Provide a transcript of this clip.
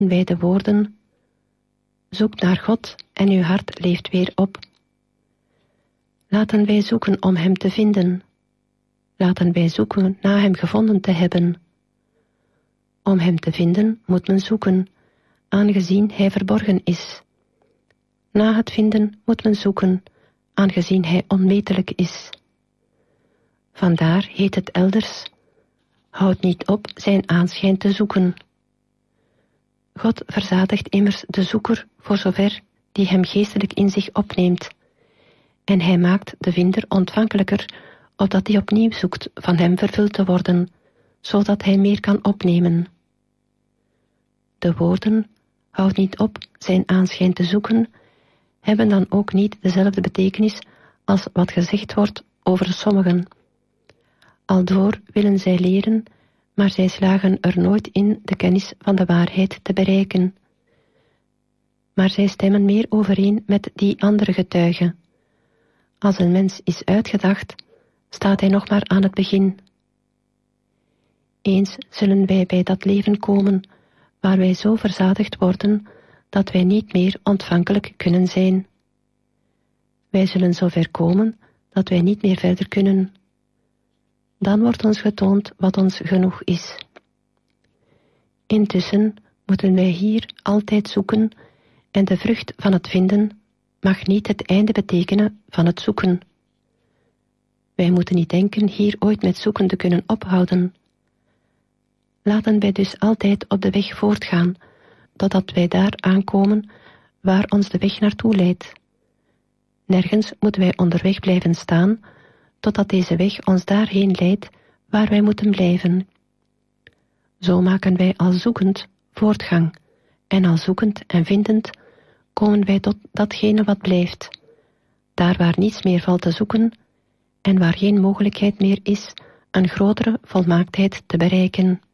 bij de woorden: zoek naar God en uw hart leeft weer op. Laten wij zoeken om hem te vinden. Laten wij zoeken na hem gevonden te hebben. Om hem te vinden moet men zoeken, aangezien hij verborgen is. Na het vinden moet men zoeken, aangezien hij onmetelijk is. Vandaar heet het elders: houd niet op zijn aanschijn te zoeken. God verzadigt immers de zoeker voor zover die hem geestelijk in zich opneemt. En hij maakt de vinder ontvankelijker, opdat hij opnieuw zoekt van hem vervuld te worden, zodat hij meer kan opnemen. De woorden, houd niet op zijn aanschijn te zoeken, hebben dan ook niet dezelfde betekenis als wat gezegd wordt over sommigen. Aldoor willen zij leren, maar zij slagen er nooit in de kennis van de waarheid te bereiken. Maar zij stemmen meer overeen met die andere getuigen. Als een mens is uitgedacht, staat hij nog maar aan het begin. Eens zullen wij bij dat leven komen, waar wij zo verzadigd worden, dat wij niet meer ontvankelijk kunnen zijn. Wij zullen zo ver komen, dat wij niet meer verder kunnen. Dan wordt ons getoond wat ons genoeg is. Intussen moeten wij hier altijd zoeken, en de vrucht van het vinden mag niet het einde betekenen van het zoeken. Wij moeten niet denken hier ooit met zoeken te kunnen ophouden. Laten wij dus altijd op de weg voortgaan, totdat wij daar aankomen waar ons de weg naartoe leidt. Nergens moeten wij onderweg blijven staan, totdat deze weg ons daarheen leidt waar wij moeten blijven. Zo maken wij al zoekend voortgang, en al zoekend en vindend komen wij tot datgene wat blijft, daar waar niets meer valt te zoeken en waar geen mogelijkheid meer is een grotere volmaaktheid te bereiken.